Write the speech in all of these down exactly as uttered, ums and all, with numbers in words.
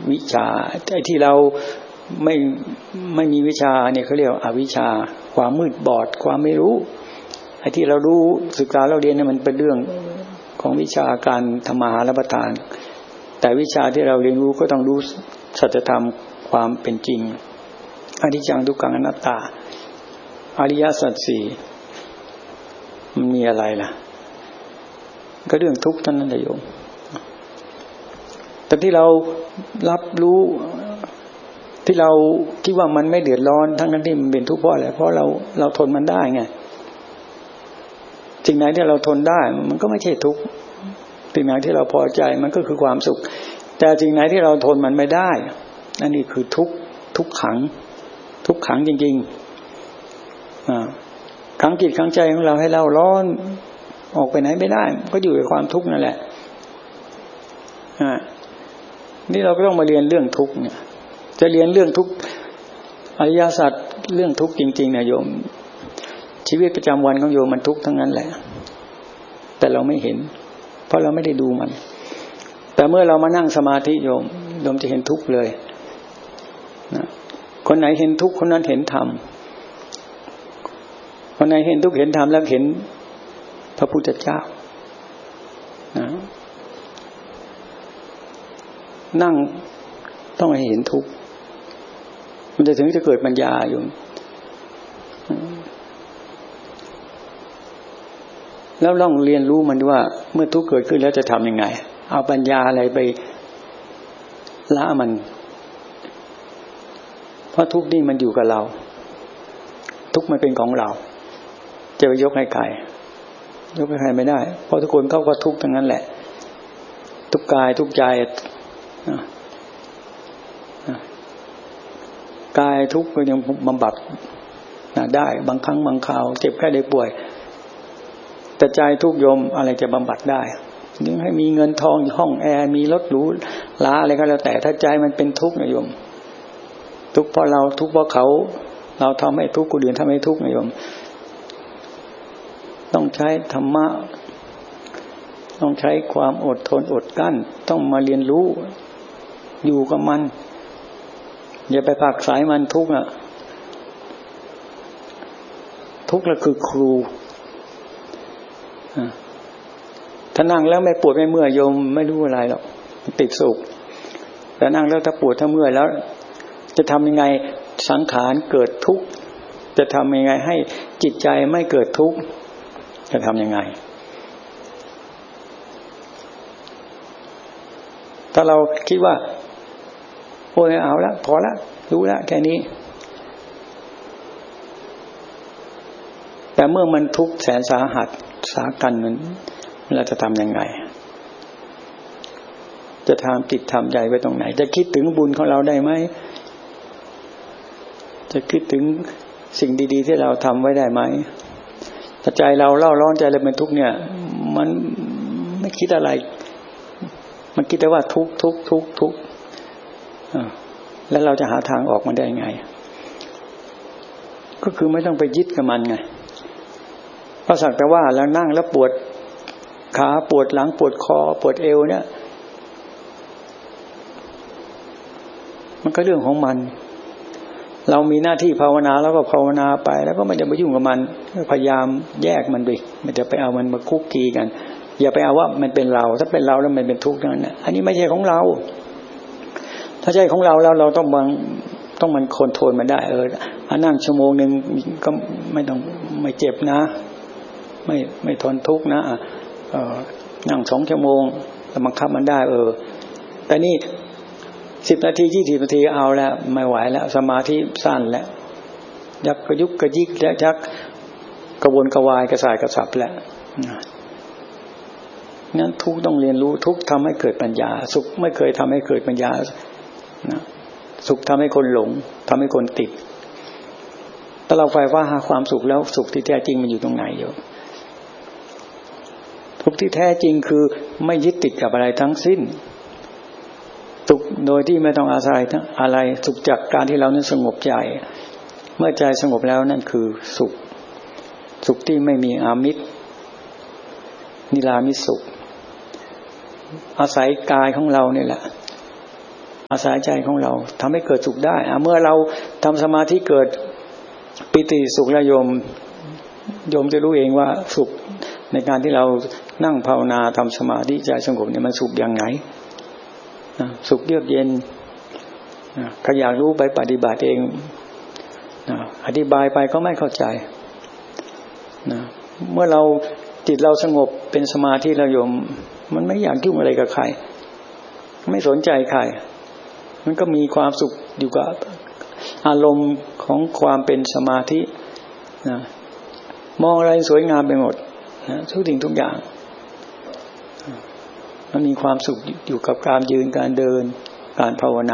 วิชาไอ้ที่เราไม่ไม่มีวิชาเนี่ยเขาเรียกอวิชชาความมืดบอดความไม่รู้ไอ้ที่เรารู้ศึกษาเราเรียนเนี่ยมันเป็นเรื่องของวิชาการทำมาหารับประทานแต่วิชาที่เราเรียนรู้ก็ต้องรู้สัจธรรมความเป็นจริงอนิจจังทุกขังอนัตตาอริยสัจสี่มันมีอะไรล่ะก็เรื่องทุกข์เท่านั้นแหละโยมแต่ที่เรารับรู้ที่เราคิดว่ามันไม่เดือดร้อนทั้งนั้นที่มันเป็นทุกข์เพราะอะไรเพราะเราเราทนมันได้ไงสิ่งไหนที่เราทนได้มันก็ไม่ใช่ทุกข์สิ่งไหนที่เราพอใจมันก็คือความสุขแต่สิ่งไหนที่เราทนมันไม่ได้นั่นนี่คือทุกข์ทุกขังทุกขังจริงๆอ่าขังจิตขังใจของเราให้เราร้อนออกไปไหนไม่ได้ก็อยู่ในความทุกข์นั่นแหละอ่านี่เราก็ต้องมาเรียนเรื่องทุกข์เนี่ยจะเรียนเรื่องทุกข์อริยสัจเรื่องทุกข์จริงๆนะโยมชีวิตประจำวันของโยมมันทุกข์ทั้งนั้นแหละแต่เราไม่เห็นเพราะเราไม่ได้ดูมันแต่เมื่อเรามานั่งสมาธิโยมโยมจะเห็นทุกข์เลยนะคนไหนเห็นทุกข์คนนั้นเห็นธรรมคนไหนเห็นทุกข์เห็นธรรมแล้วเห็นพระพุทธเจ้านะนั่งต้องให้เห็นทุกข์มันจะถึงจะเกิดปัญญาโยมแล้วลองเรียนรู้มันว่าเมื่อทุกข์เกิดขึ้นแล้วจะทำยังไงเอาปัญญาอะไรไปละมันเพราะทุกข์นี่มันอยู่กับเราทุกข์มันเป็นของเราจะไปยกให้ใครยกให้ใครไม่ได้เพราะทุกคนเขาก็ทุกข์ทั้งนั้นแหละทุกกายทุกใจกายทุกข์ก็ยังบำบัดได้บางครั้งบางคราวเจ็บแค่ได้ป่วยแต่ใจทุกข์โยมอะไรจะบำบัดได้ยิ่งให้มีเงินทองห้องแอร์มีรถหรูหราอะไรก็แล้วแต่ถ้าใจมันเป็นทุกข์นะโยมทุกข์เพราะเราทุกข์เพราะเขาเราทำให้ทุกข์คนอื่นทำให้ทุกข์นะโยมต้องใช้ธรรมะต้องใช้ความอดทนอดกั้นต้องมาเรียนรู้อยู่กับมันอย่าไปผลักไสมันทุกข์อ่ะทุกข์แล้วคือครูถ้านั่งแล้วไม่ปวดไม่เมื่อยโยมไม่รู้อะไรหรอกติดสุขแต่นั่งแล้วถ้าปวดถ้าเมื่อยแล้วจะทำยังไงสังขารเกิดทุกข์จะทำยังไงให้จิตใจไม่เกิดทุกข์จะทำยังไงถ้าเราคิดว่าโอ้ยเอาละพอละรู้ละแค่นี้แต่เมื่อมันทุกข์แสนสาหัสสากันนั้นเราจะทำยังไงจะทำจิตทำใจไว้ตรงไหนจะคิดถึงบุญของเราได้ไหมจะคิดถึงสิ่งดีๆที่เราทำไว้ได้ไหมถ้าใจเราเล่าร้อนใจเราเป็นทุกข์เนี่ยมันไม่คิดอะไรมันคิดแต่ว่าทุกข์ทุกข์ทุกข์ทุกข์แล้วเราจะหาทางออกมันได้ยังไงก็คือไม่ต้องไปยึดกับมันไงเพราะสักแต่ว่าแล้วนั่งแล้วปวดขาปวดหลังปวดคอปวดเอวเนี่ยมันก็เรื่องของมันเรามีหน้าที่ภาวนาแล้วก็ภาวนาไปแล้วก็ไม่จะไปยุ่งกับมันพยายามแยกมันไปไม่จะไปเอามันมาคุกคีกันอย่าไปเอาว่ามันเป็นเราถ้าเป็นเราแล้วมันเป็นทุกข์นั่นแหละอันนี้ไม่ใช่ของเราถ้าใช่ของเราแล้วเราต้องบังต้องมันคอนโทรลมันได้เออนั่งชั่วโมงนึงก็ไม่ต้องไม่เจ็บนะไม่ไม่ทนทุกข์นะเออนั่งสองชั่วโมงแล้วบังคับมันได้เออแต่นี่สิบนาทียี่สิบนาทีเอาแล้วไม่ไหวแล้วสมาธิสั้นแล้วยักกระยุกกระยิกแล้วยักกระวนกระวายกระสายกระสับแล้วงั้นทุกต้องเรียนรู้ทุกทำให้เกิดปัญญาสุขไม่เคยทำให้เกิดปัญญานะสุขทำให้คนหลงทำให้คนติดถ้าเราใฝ่ว่าหาความสุขแล้วสุขที่แท้จริงมันอยู่ตรงไหนโยมทุกที่แท้จริงคือไม่ยึดติดกับอะไรทั้งสิ้นสุขโดยที่ไม่ต้องอาศัยอะไรสุขจากการที่เรานั้นสงบใจเมื่อใจสงบแล้วนั่นคือสุขสุขที่ไม่มีอามิตรนิรามิตสุขอาศัยกายของเราเนี่ยแหละอาศัยใจของเราทำให้เกิดสุขได้เมื่อเราทำสมาธิเกิดปิติสุขแล้วโยมโยมจะรู้เองว่าสุขในการที่เรานั่งภาวนาทำสมาธิใจสงบเนี่ยมันสุขอย่างไหนสุขเยือกเย็นใครอยากรู้ไปปฏิบัติเองอธิบายไปก็ไม่เข้าใจเมื่อเราจิตเราสงบเป็นสมาธิแล้วโยมมันไม่อยากยุ่งอะไรกับใครไม่สนใจใครมันก็มีความสุขอยู่กับอารมณ์ของความเป็นสมาธินะมองอะไรสวยงามไปหมดนะทุกสิ่งทุกอย่างมันมีความสุขอยู่กับการยืนการเดินการภาวนา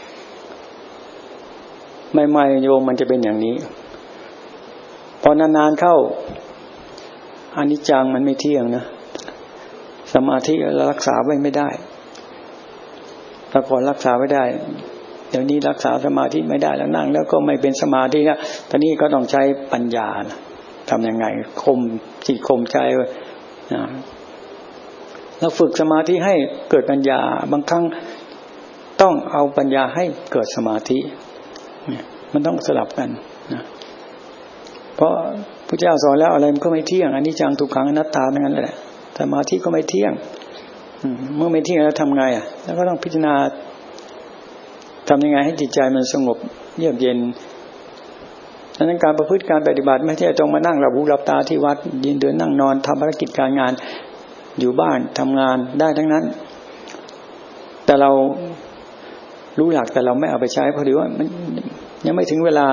ใหม่ๆโยมมันจะเป็นอย่างนี้พอนานๆเข้าอนิจจังมันไม่เที่ยงนะสมาธิรักษาไว้ไม่ได้แต่ก่อนรักษาไว้ได้เดี๋ยวนี้รักษาสมาธิไม่ได้แล้วนั่งแล้วก็ไม่เป็นสมาธิแล้วตอนนี้ก็ต้องใช้ปัญญานะทำยังไงคมจิตคมใจนะแล้วฝึกสมาธิให้เกิดปัญญาบางครั้งต้องเอาปัญญาให้เกิดสมาธิมันต้องสลับกันนะเพราะพระเจ้าสอนแล้วอะไรมันก็ไม่เที่ยงอนิจจังทุกขังอนัตตาทั้งนั้นแหละสมาธิก็ไม่เที่ยงเมื่อไม่เที่ยงแล้วทำไงอ่ะแล้วก็ต้องพิจารณาทำยังไงให้จิตใจมันสงบเยือกเย็นดังนั้นการประพฤติการปฏิบัติไม่ใช่ต้องมานั่งหลับหูหลับตาที่วัดยืนเดินนั่งนอนทำภารกิจการงานอยู่บ้านทำงานได้ทั้งนั้นแต่เรารู้หลักแต่เราไม่เอาไปใช้เพราะถือว่ามันยังไม่ถึงเวลา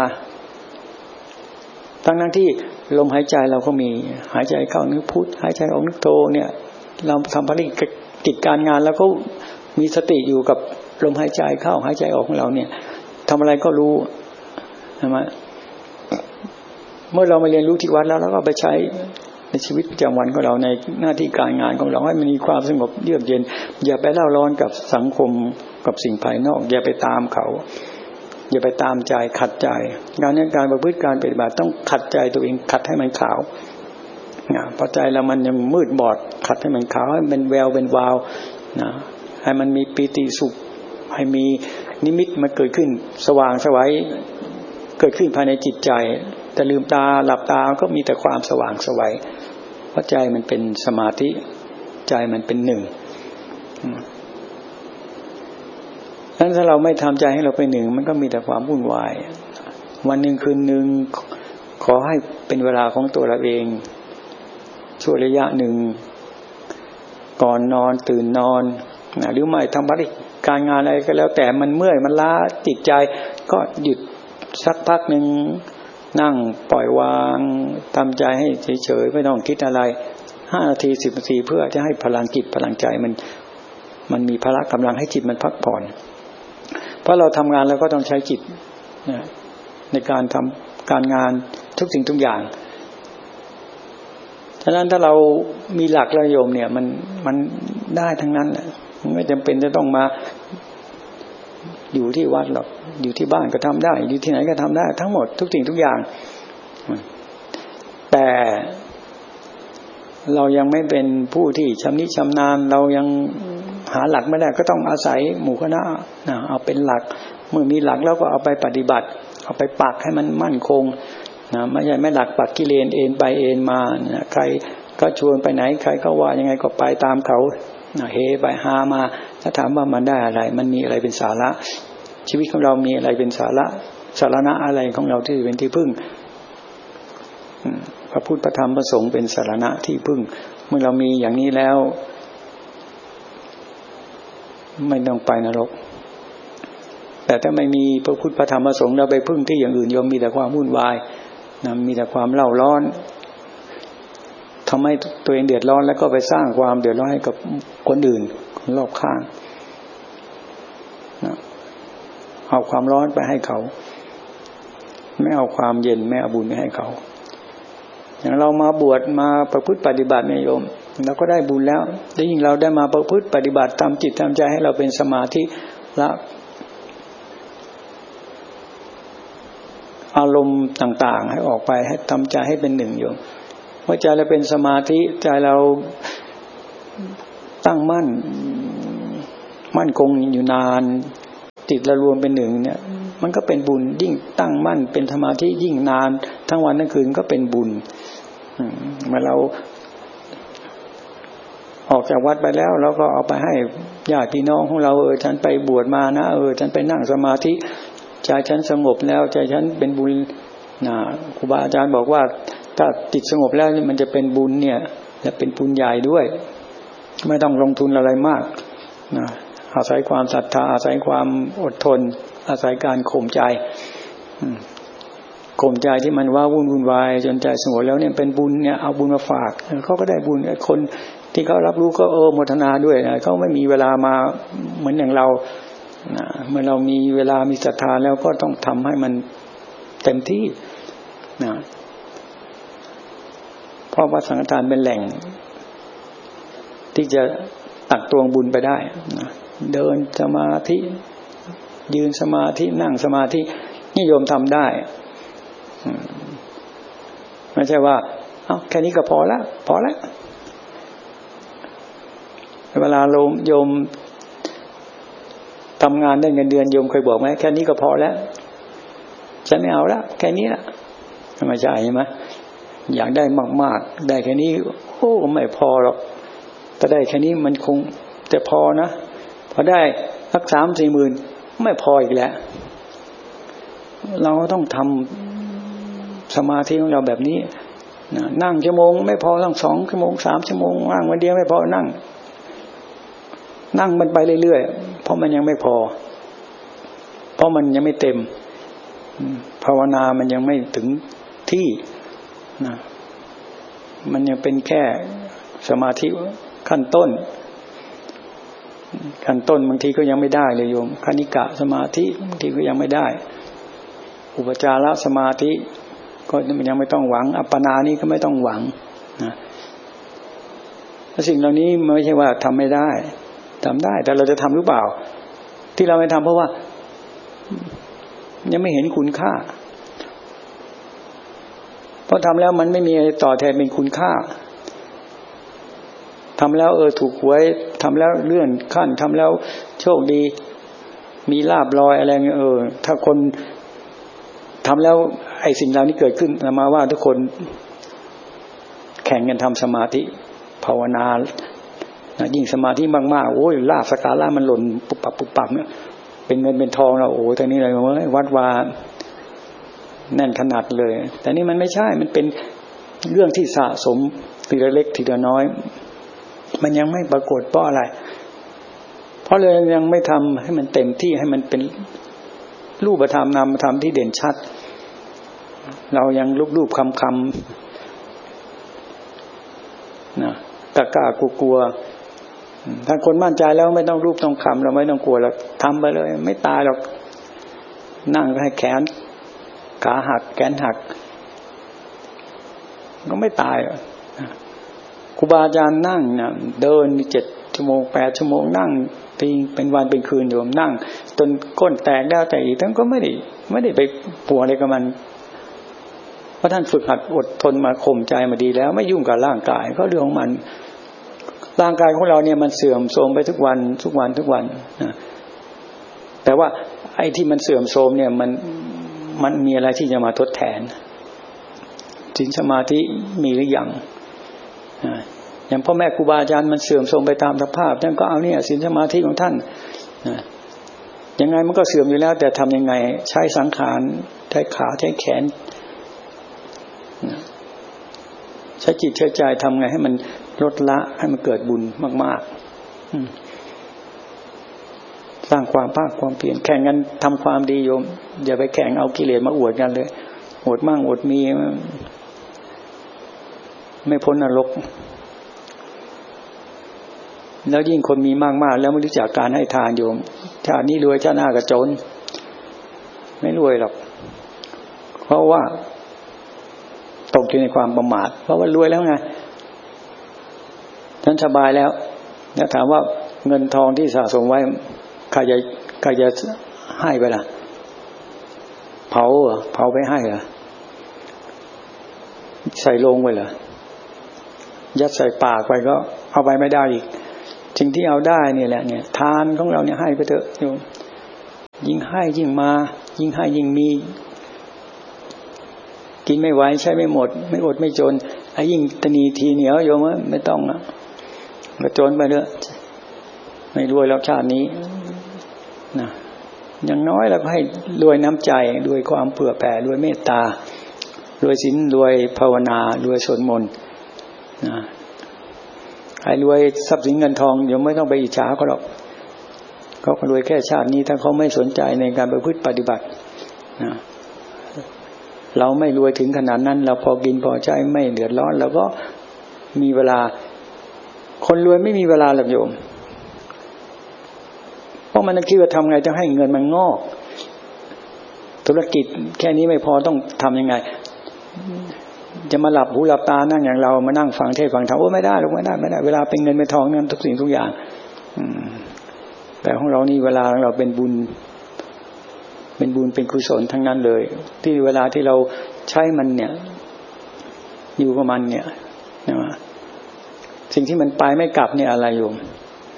ทั้งนั้นที่ลมหายใจเราก็มีหายใจเข้านึกพุทหายใจออกนึกโทเนี่ยเราทำภารกิจการงานแล้วก็มีสติอยู่กับลมหายใจเข้าหายใจออกของเราเนี่ยทำอะไรก็รู้ใช่ไหมเมื่อเรามาเรียนรู้ที่วัดแล้วเราก็ไปใช้ในชีวิตประจำวันของเราในหน้าที่การงานของเราให้มันมีความสงบเยือกเย็นอย่าไปเล่าร้อนกับสังคมกับสิ่งภายนอกอย่าไปตามเขาอย่าไปตามใจขัดใจงานนี้การประพฤติการปฏิบัติต้องขัดใจตัวเองขัดให้มันขาวนะเพราะใจเรามันยังมืดบอดขัดให้มันขาวให้มันแววเป็นวาวนะให้มันมีปีติสุขให้มีนิมิตมันเกิดขึ้นสว่างไสวเกิดขึ้นภายในจิตใจแต่ลืมตาหลับตาก็มีแต่ความสว่างไสวเพราะใจมันเป็นสมาธิใจมันเป็นหนึ่งนั้นถ้าเราไม่ทำใจให้เราเป็นหนึ่งมันก็มีแต่ความวุ่นวายวันหนึ่งคืนหนึ่งขอให้เป็นเวลาของตัวเราเองช่วงระยะหนึ่งก่อนนอนตื่นนอนนะหรือไม่ทำอะไรการงานอะไรก็แล้วแต่มันเมื่อยมันล้าจิตใจก็หยุดสักพักหนึ่งนั่งปล่อยวางทำใจให้เฉยๆไม่ต้องคิดอะไรห้านาทีสิบนาทีเพื่อจะให้พลังจิตพลังใจมันมันมีพละกำลังให้จิตมันพักผ่อนเพราะเราทำงานแล้วก็ต้องใช้จิตนะในการทำการงานทุกสิ่งทุกอย่างฉะนั้นถ้าเรามีหลักระโยมเนี่ยมันมันได้ทั้งนั้นแหละไม่จำเป็นจะต้องมาอยู่ที่วัดหรอกอยู่ที่บ้านก็ทำได้อยู่ที่ไหนก็ทำได้ทั้งหมดทุกสิ่งทุกอย่างแต่เรายังไม่เป็นผู้ที่ชำนิชำนาญเรายังหาหลักไม่ได้ก็ต้องอาศัยหมู่คณะนะเอาเป็นหลักเมื่อมีหลักแล้วก็เอาไปปฏิบัติเอาไปปักให้มันมั่นคงนะไม่ใช่ไม่หลักปักกิเลสเอ็นไปเอ็นมานะใครก็ชวนไปไหนใครก็ว่ายังไงก็ไปตามเขานะเฮไปหามาถ้าถามว่ามันได้อะไรมันมีอะไรเป็นสาระชีวิตของเรามีอะไรเป็นสาระสาระอะไรของเราที่เป็นที่พึ่งพระพุทธพระธรรมพระสงฆ์เป็นสาระที่พึ่งเมื่อเรามีอย่างนี้แล้วไม่ต้องไปนรกแต่ถ้าไม่มีพระพุทธพระธรรมพระสงฆ์เราไปพึ่งที่อย่างอื่นโยมมีแต่ความวุ่นวายนะมีแต่ความเล่าร้อนทำให้ตัวเองเดือดร้อนแล้วก็ไปสร้างความเดือดร้อนให้กับคนอื่นคนรอบข้างนะเอาความร้อนไปให้เขาไม่เอาความเย็นไม่เอาบุญไปให้เขาอย่างเรามาบวชมาประพฤติปฏิบัติเนี่ยโยมเราก็ได้บุญแล้วได้ยิ่งเราได้มาประพฤติปฏิบัติทำจิตทำใจให้เราเป็นสมาธิละอารมณ์ต่างๆให้ออกไปให้ทำใจให้เป็นหนึ่งโยมเมื่อใจเราเป็นสมาธิใจเราตั้งมั่นมั่นคงอยู่นานจิตเรารวมเป็นหนึ่งเนี่ยมันก็เป็นบุญยิ่งตั้งมั่นเป็นสมาธิยิ่งนานทั้งวันทั้งคืนก็เป็นบุญเมื่อเราออกจากวัดไปแล้วเราก็เอาไปให้ญาติพี่น้องของเราเออฉันไปบวชมานะเออฉันไปนั่งสมาธิใจฉันสงบแล้วใจฉันเป็นบุญนะครูบาอาจารย์บอกว่าถ้าจิตสงบแล้วมันจะเป็นบุญเนี่ยและเป็นบุญใหญ่ด้วยไม่ต้องลงทุนอะไรมากนะอาศัยความศรัทธาอาศัยความอดทนอาศัยการข่มใจข่มใจที่มันว้าวุ่นวุ่นวายจนใจสงบแล้วเนี่ยเป็นบุญเนี่ยเอาบุญมาฝากเขาก็ได้บุญคนที่เขารับรู้ก็เออโมทนาด้วยนะเขาไม่มีเวลามาเหมือนอย่างเรานะเมื่อเรามีเวลามีศรัทธาแล้วก็ต้องทำให้มันเต็มที่นะเพราะว่าสังฆทานเป็นแหล่งที่จะตักตวงบุญไปได้นะเดินสมาธิยืนสมาธินั่งสมาธินิยมทำได้ไม่ใช่ว่าเอ้าแค่นี้ก็พอแล้วพอแล้วเวลาโยมโยมทำงานได้เงินเดือนโยมเคยบอกไหมแค่นี้ก็พอแล้วฉันไม่เอาละแค่นี้ละไม่ใช่ใช่ไหมอยากได้มากๆได้แค่นี้โอ้ไม่พอหรอกแต่ได้แค่นี้มันคงจะพอนะพอได้สักสามสี่หมื่นไม่พออีกแล้วเราต้องทำสมาธิของเราแบบนี้นั่งชั่วโมงไม่พอต้องสองชั่วโมงสามชั่วโมงนั่งวันเดียวไม่พอนั่งนั่งมันไปเรื่อยๆเพราะมันยังไม่พอเพราะมันยังไม่เต็มภาวนามันยังไม่ถึงที่นะมันยังเป็นแค่สมาธิขั้นต้นขั้นต้นบางทีก็ยังไม่ได้เลยโยมคณิกะสมาธิบางทีก็ยังไม่ได้อุปจารสมาธิก็ยังไม่ต้องหวังอัปปนานี้ก็ไม่ต้องหวังนะสิ่งเหล่านี้ไม่ใช่ว่าทำไม่ได้ทำได้แต่เราจะทำหรือเปล่าที่เราไม่ทำเพราะว่ายังไม่เห็นคุณค่าเพราะทำแล้วมันไม่มีต่อแทนเป็นคุณค่าทำแล้วเออถูกหวยทำแล้วเลื่อนขั้นทำแล้วโชคดีมีลาภลอยอะไรเงี้ยเออถ้าคนทำแล้วไอ้สิ่งเหล่านี้เกิดขึ้นมาว่าทุกคนแข่งกันทำสมาธิภาวนายิ่งสมาธิมากๆโอ้ยลาภสกาละมันหล่นปุบปับปุบปับเนี่ยเป็นเงินเป็นทองเราโอ้ยตอนนี้อะไรวะวัดวาแน่นขนาดเลยแต่นี่มันไม่ใช่มันเป็นเรื่องที่สะสมทีละเล็กทีละน้อยมันยังไม่ปรากฏเพราะอะไรเพราะเลยยังไม่ทำให้มันเต็มที่ให้มันเป็นรูปธรรมนามธรรมที่เด่นชัดเรายังรูปๆคำๆนะตะกะกลัวถ้าคนมั่นใจแล้วไม่ต้องรูปต้องคำเราไม่ต้องกลัวเราทำไปเลยไม่ตายหรอกนั่งให้แขนขาหักแขนหักก็ไม่ตายครูบาอาจารย์นั่งเนี่ยเดินเจ็ดชั่วโมงแปดชั่วโมงนั่งตีเป็นวันเป็นคืนอยู่นั่งจนก้นแตกแล้วแต่อีกทั้งก็ไม่ได้ไม่ได้ไปปัวอะไรกับมันเพราะท่านฝึกหัดอดทนมาข่มใจมาดีแล้วไม่ยุ่งกับร่างกายก็เรื่องของมันร่างกายของเราเนี่ยมันเสื่อมโทรมไปทุกวันทุกวันทุกวันนะแต่ว่าไอ้ที่มันเสื่อมโทรมเนี่ยมันมันมีอะไรที่จะมาทดแทนศีลสมาธิมีหรือยังอย่างพ่อแม่ครูบาอาจารย์มันเสื่อมโทรมไปตามสภาพท่านก็เอาเนี่ยศีลสมาธิของท่านยังไงมันก็เสื่อมอยู่แล้วแต่ทำยังไงใช้สังขารใช้ขาใช้แขนใช้จิตใช้ใจทำไงให้มันลดละให้มันเกิดบุญมากๆสร้างความภาคความเพียรแข่งกันทำความดีโยมอย่าไปแข่งเอากิเลสมาอวดกันเลยอวดมั่งอวดมีไม่พ้นนรกแล้วยิ่งคนมีมากๆแล้วไม่รู้จักการให้ทานโยมชาตินี้รวยชาติหน้าก็จนไม่รวยหรอกเพราะว่าตกอยู่ในความประมาทเพราะว่ารวยแล้วไงฉันสบายแล้วแล้วถามว่าเงินทองที่สะสมไว้ใครจะใครจะให้ไปล่ะเผาเหรอเผาไปให้เหรอใส่ลงไว้เหรอยัดใส่ปากไปก็เอาไปไม่ได้อีกสิ่งที่เอาได้เนี่ยแหละเนี่ยทานของเราเนี่ยให้ไปเถอะโยมยิ่งให้ยิ่งมายิ่งให้ยิ่งมีกินไม่ไหวใช้ไม่หมดไม่อดไม่จนไอ้ยิ่งตนีทีเหนียวโยมไม่ต้องนะก็จนไปเรื่อยไม่รวยแล้วชาตินี้นะอย่างน้อยเราก็ให้รวยน้ำใจรวยความเผื่อแผ่รวยเมตตารวยศีลรวยภาวนารวยสวดมนต์นะให้รวยทรัพย์สินเงินทองโยมไม่ต้องไปอิจฉาเขาหรอกเขารวยแค่ชาตินี้ถ้าเขาไม่สนใจในการประพฤติปฏิบัตินะเราไม่รวยถึงขนาดนั้นเราพอกินพอใช้ไม่เดือดร้อนเราก็มีเวลาคนรวยไม่มีเวลาหรอกโยมเพราะมันคิดว่าทำไงจะให้เงินมันงอกธุรกิจแค่นี้ไม่พอต้องทำยังไงจะมาหลับหูหลับตานั่งอย่างเรามานั่งฟังเทศน์ฟังธรรมโอ้ไม่ได้หรอกไม่ได้ไม่ได้เวลาเป็นเงินเป็นทองนั่นทุกสิ่งทุกอย่างแต่ของเรานี่เวลาของเราเป็นบุญเป็นบุญเป็นกุศลทั้งนั้นเลยที่เวลาที่เราใช้มันเนี่ยอยู่กับมันเนี่ยนะสิ่งที่มันไปไม่กลับเนี่ยอะไรโยม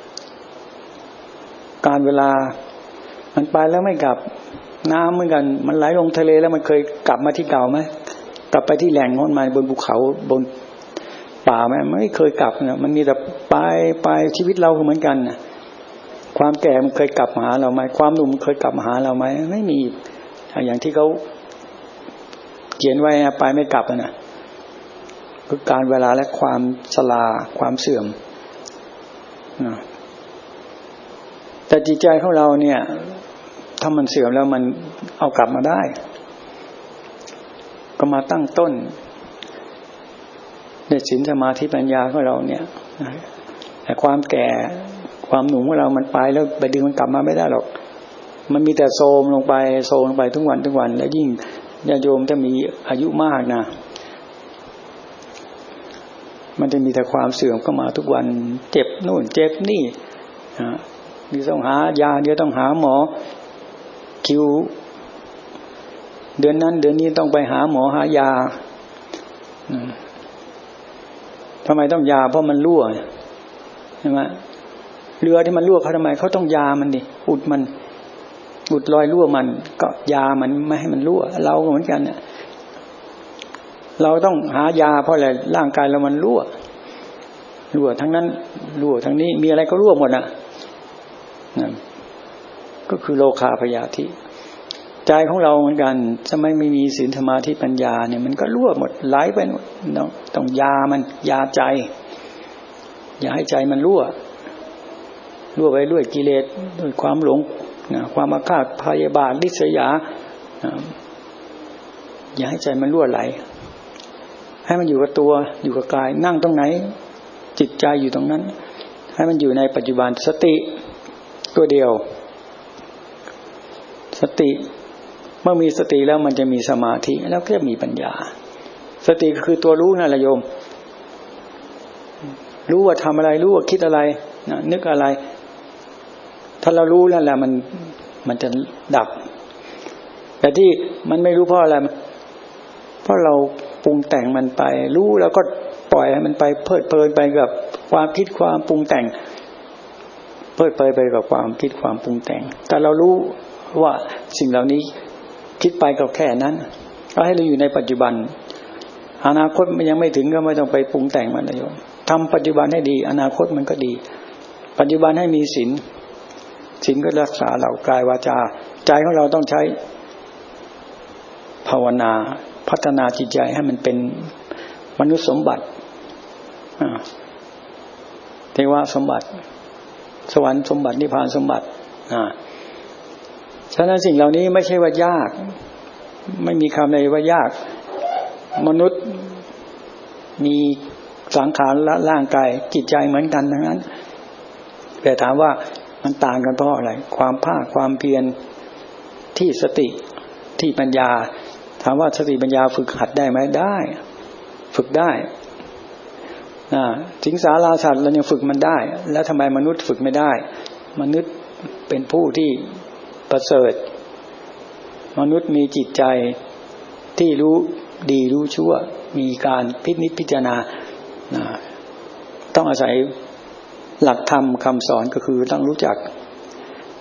การเวลามันไปแล้วไม่กลับน้ำเหมือนกันมันไหลลงทะเลแล้วมันเคยกลับมาที่เก่าไหมกลับไปที่แหล่งของมันบนภูเขาบนป่าไหมไม่เคยกลับนะมันมีแต่ไปไปชีวิตเราก็เหมือนกันนะความแก่มันเคยกลับมาหาเราไหมความหนุ่มเคยกลับมาหาเราไหมไม่มีอย่างที่เขาเขียนไว้นะไปไม่กลับนะคือการเวลาและความชราความเสื่อมนะแต่จิตใจของเราเนี่ยถ้ามันเสื่อมแล้วมันเอากลับมาได้ก็มาตั้งต้นในศีลสมาธิปัญญาของเราเนี่ยแต่ความแก่ความหนุ่มของเรามันไปแล้วไปดึงมันกลับมาไม่ได้หรอกมันมีแต่โทรมลงไปโทรมลงไปทุกวันทุกวันแล้วยิ่งญาติโยมถ้ามีอายุมากนะมันจะมีแต่ความเสื่อมเข้ามาทุกวันเจ็บโน่นเจ็บนี่มีต้องหายาเดี๋ยวต้องหาหมอคิวเดือนนั้นเดือนนี้ต้องไปหาหมอหายาทำไมต้องยาเพราะมันรั่วใช่ไหมเรือที่มันรั่วเขาทำไมเขาต้องยามันดิอุดมันอุดรอยรั่วมันก็ยามันไม่ให้มันรั่วเราก็เหมือนกันเนี่ยเราต้องหายาเพราะอะไรร่างกายเรามันรั่วรั่วทั้งนั้นรั่วทั้งนี้มีอะไรก็รั่วหมดอ่ะนั่นก็คือโลคาพยาธิใจของเราเหมือนกันถ้าไม่มีศีลสมาธิปัญญาเนี่ยมันก็รั่วหมดไหลไปหมดต้องยามันยาใจอย่าให้ใจมันรั่วรั่วไปด้วยกิเลสด้วยความหลงนะความอาฆาตพยาบาทริษยาอย่าให้ใจมันรั่วไหลให้มันอยู่กับตัวอยู่กับกายนั่งตรงไหนจิตใจอยู่ตรงนั้นให้มันอยู่ในปัจจุบันสติตัวเดียวสติเมื่อมีสติแล้วมันจะมีสมาธิแล้วก็จะมีปัญญาสติก็คือตัวรู้นั่นแหละโยมรู้ว่าทำอะไรรู้ว่าคิดอะไรนะนึกอะไรถ้าเรารู้นั่นแหละมันมันจะดับแต่ที่มันไม่รู้เพราะอะไรเพราะเราปรุงแต่งมันไปรู้แล้วก็ปล่อยให้มันไปเพลิดเพลินไปกับความคิดความปรุงแต่งเพลิดเพลินไปกับความคิดความปรุงแต่งแต่เรารู้ว่าสิ่งเหล่านี้คิดไปก็แค่นั้นก็ให้เราอยู่ในปัจจุบันอนาคตมันยังไม่ถึงก็ไม่ต้องไปปรุงแต่งมันเลยโยมทำปัจจุบันให้ดีอนาคตมันก็ดีปัจจุบันให้มีศีลศีลก็รักษาเรากายวาจาใจของเราต้องใช้ภาวนาพัฒนาจิตใจให้มันเป็นมนุษย์สมบัติเทวสมบัติสวรรค์สมบัตินิพพานสมบัติอ่าฉะนั้นสิ่งเหล่านี้ไม่ใช่ว่ายากไม่มีคำใดว่ายากมนุษย์มีสังขารและร่างกายจิตใจเหมือนกันทั้งนั้นแต่ถามว่ามันต่างกันเพราะอะไรความภาคความเพียรที่สติที่ปัญญาถามว่าสติปัญญาฝึกหัดได้ไหมได้ฝึกได้นะสิงสาราสัตว์เรายังฝึกมันได้แล้วทำไมมนุษย์ฝึกไม่ได้มนุษย์เป็นผู้ที่ประเสริฐมนุษย์มีจิตใจที่รู้ดีรู้ชั่วมีการพินิจพิจารณาต้องอาศัยหลักธรรมคำสอนก็คือต้องรู้จัก